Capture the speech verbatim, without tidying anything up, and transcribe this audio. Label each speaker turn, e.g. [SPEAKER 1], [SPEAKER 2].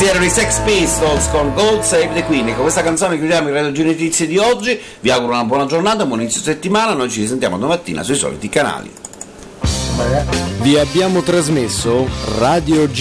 [SPEAKER 1] Questi erano i Sex Pistols con God Save the Queen. E con questa canzone chiudiamo il Radio Notizie di oggi. Vi auguro una buona giornata, un buon inizio settimana. Noi ci risentiamo domattina sui soliti canali.
[SPEAKER 2] Vi abbiamo trasmesso Radio G